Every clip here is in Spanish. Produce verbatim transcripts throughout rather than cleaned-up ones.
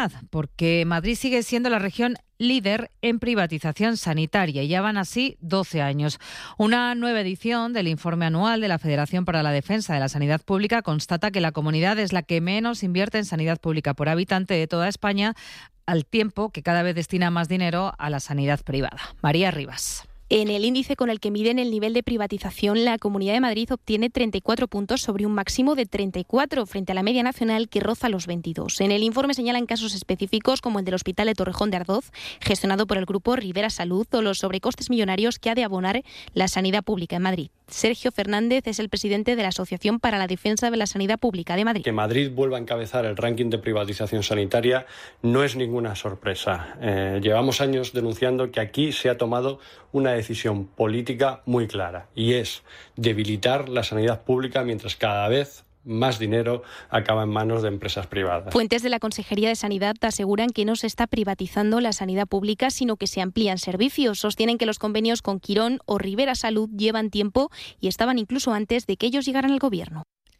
comunidad, porque Madrid sigue siendo la región líder en privatización sanitaria y ya van así doce años. Una nueva edición del informe anual de la Federación para la Defensa de la Sanidad Pública constata que la comunidad es la que menos invierte en sanidad pública por habitante de toda España, al tiempo que cada vez destina más dinero a la sanidad privada. María Rivas. En el índice con el que miden el nivel de privatización, la Comunidad de Madrid obtiene treinta y cuatro puntos sobre un máximo de treinta y cuatro frente a la media nacional que roza los veintidós. En el informe señalan casos específicos como el del Hospital de Torrejón de Ardoz, gestionado por el grupo Rivera Salud, o los sobrecostes millonarios que ha de abonar la sanidad pública en Madrid. Sergio Fernández es el presidente de la Asociación para la Defensa de la Sanidad Pública de Madrid. Que Madrid vuelva a encabezar el ranking de privatización sanitaria no es ninguna sorpresa. Eh, llevamos años denunciando que aquí se ha tomado una decisión política muy clara, y es debilitar la sanidad pública mientras cada vez más dinero acaba en manos de empresas privadas. Fuentes de la Consejería de Sanidad aseguran que no se está privatizando la sanidad pública, sino que se amplían servicios. Sostienen que los convenios con Quirón o Rivera Salud llevan tiempo y estaban incluso antes de que ellos llegaran al gobierno.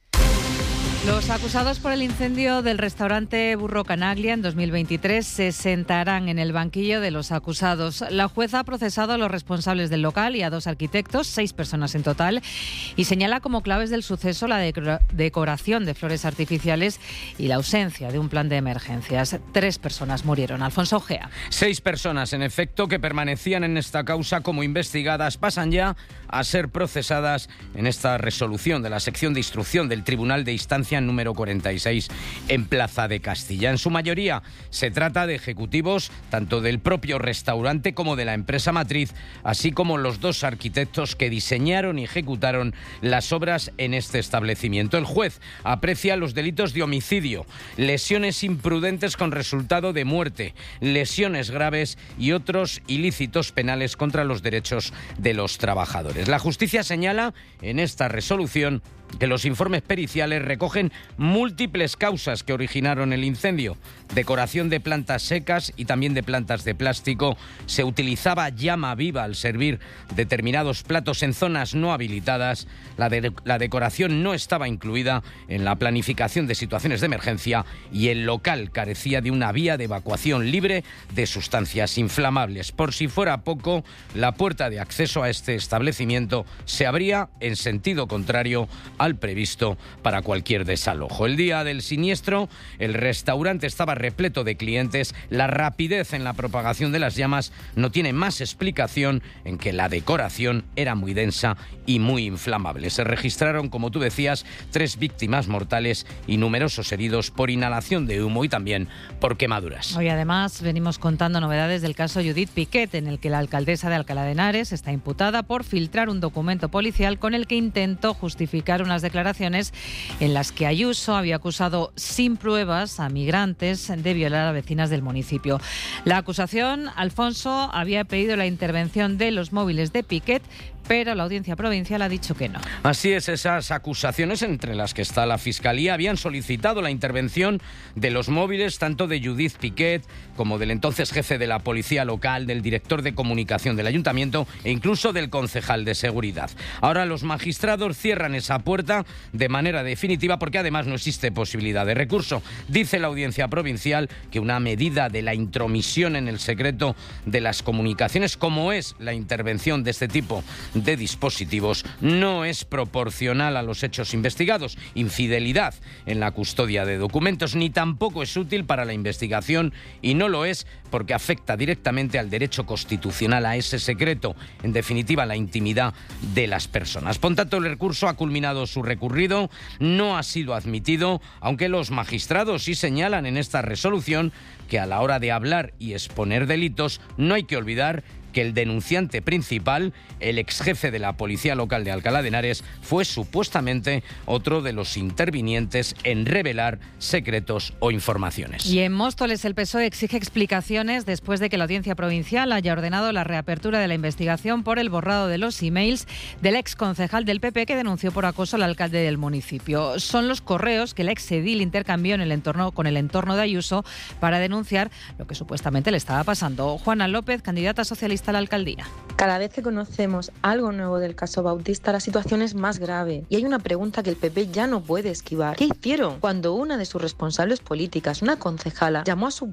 Los acusados por el incendio del restaurante Burro Canaglia en dos mil veintitrés se sentarán en el banquillo de los acusados. La jueza ha procesado a los responsables del local y a dos arquitectos, seis personas en total, y señala como claves del suceso la decora- decoración de flores artificiales y la ausencia de un plan de emergencias. Tres personas murieron. Alfonso Ojea. Seis personas, en efecto, que permanecían en esta causa como investigadas, pasan ya a ser procesadas en esta resolución de la sección de instrucción del Tribunal de Instancia número cuarenta y seis en Plaza de Castilla. En su mayoría se trata de ejecutivos tanto del propio restaurante como de la empresa matriz, así como los dos arquitectos que diseñaron y ejecutaron las obras en este establecimiento. El juez aprecia los delitos de homicidio, lesiones imprudentes con resultado de muerte, lesiones graves y otros ilícitos penales contra los derechos de los trabajadores. La justicia señala en esta resolución que los informes periciales recogen múltiples causas que originaron el incendio. Decoración de plantas secas y también de plantas de plástico. Se utilizaba llama viva al servir determinados platos en zonas no habilitadas. La, de- la decoración no estaba incluida en la planificación de situaciones de emergencia y el local carecía de una vía de evacuación libre de sustancias inflamables. Por si fuera poco, la puerta de acceso a este establecimiento se abría en sentido contrario al previsto para cualquier desalojo. El día del siniestro, el restaurante estaba repleto de clientes. La rapidez en la propagación de las llamas no tiene más explicación en que la decoración era muy densa y muy inflamable. Se registraron, como tú decías, tres víctimas mortales y numerosos heridos por inhalación de humo y también por quemaduras. Hoy además venimos contando novedades del caso Judith Piquet, en el que la alcaldesa de Alcalá de Henares está imputada por filtrar un documento policial con el que intentó justificar unas declaraciones en las que Ayuso había acusado sin pruebas a migrantes de violar a vecinas del municipio. La acusación, Alfonso, había pedido la intervención de los móviles de Piquet, pero la Audiencia Provincial ha dicho que no. Así es, esas acusaciones, entre las que está la Fiscalía, habían solicitado la intervención de los móviles tanto de Judith Piquet como del entonces jefe de la Policía Local, del director de comunicación del Ayuntamiento e incluso del concejal de Seguridad. Ahora los magistrados cierran esa puerta de manera definitiva porque además no existe posibilidad de recurso. Dice la Audiencia Provincial que una medida de la intromisión en el secreto de las comunicaciones, como es la intervención de este tipo de dispositivos, no es proporcional a los hechos investigados, infidelidad en la custodia de documentos, ni tampoco es útil para la investigación, y no lo es porque afecta directamente al derecho constitucional a ese secreto, en definitiva la intimidad de las personas. Por tanto, el recurso ha culminado su recurrido, no ha sido admitido, aunque los magistrados sí señalan en esta resolución que a la hora de hablar y exponer delitos no hay que olvidar que el denunciante principal, el exjefe de la Policía Local de Alcalá de Henares, fue supuestamente otro de los intervinientes en revelar secretos o informaciones. Y en Móstoles el P S O E exige explicaciones después de que la Audiencia Provincial haya ordenado la reapertura de la investigación por el borrado de los emails del exconcejal del P P que denunció por acoso al alcalde del municipio. Son los correos que el exedil intercambió en el entorno, con el entorno de Ayuso para denunciar lo que supuestamente le estaba pasando. Juana López, candidata socialista a la alcaldía. Cada vez que conocemos algo nuevo del caso Bautista, la situación es más grave. Y hay una pregunta que el P P ya no puede esquivar. ¿Qué hicieron cuando una de sus responsables políticas, una concejala, llamó a su